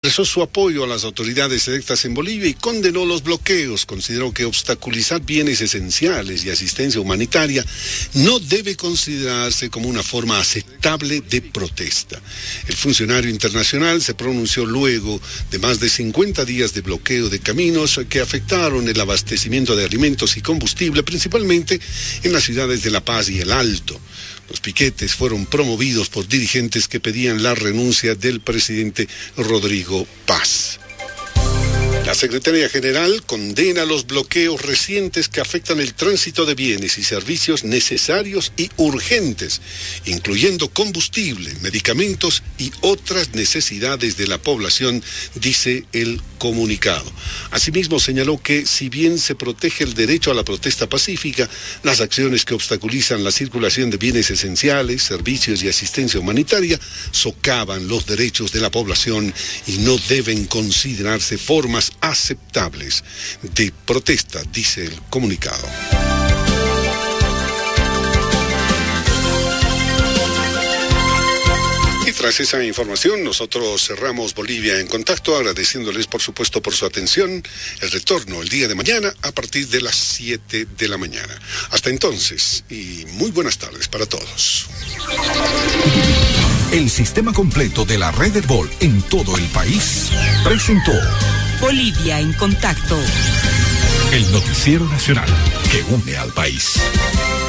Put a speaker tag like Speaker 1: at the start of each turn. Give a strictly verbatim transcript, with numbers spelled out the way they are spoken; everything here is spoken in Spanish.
Speaker 1: expresó su apoyo a las autoridades electas en Bolivia y condenó los bloqueos. Consideró que obstaculizar bienes esenciales y asistencia humanitaria no debe considerarse como una forma aceptable de protesta. El funcionario internacional se pronunció luego de más de cincuenta días de bloqueo de caminos que afectaron el abastecimiento de alimentos y combustible, principalmente en las ciudades de La Paz y El Alto. Los piquetes fueron promovidos por dirigentes que pedían la renuncia del presidente Rodrigo Paz. La Secretaría General condena los bloqueos recientes que afectan el tránsito de bienes y servicios necesarios y urgentes, incluyendo combustible, medicamentos y otras necesidades de la población, dice el comunicado. Asimismo, señaló que si bien se protege el derecho a la protesta pacífica, las acciones que obstaculizan la circulación de bienes esenciales, servicios y asistencia humanitaria socavan los derechos de la población y no deben considerarse formas aceptables de protesta, dice el comunicado. Y tras esa información, nosotros cerramos Bolivia en Contacto, agradeciéndoles por supuesto por su atención. El retorno el día de mañana a partir de las siete de la mañana. Hasta entonces, y muy buenas tardes para todos.
Speaker 2: El sistema completo de la red Herbol en todo el país presentó
Speaker 3: Bolivia en Contacto,
Speaker 2: el noticiero nacional que une al país.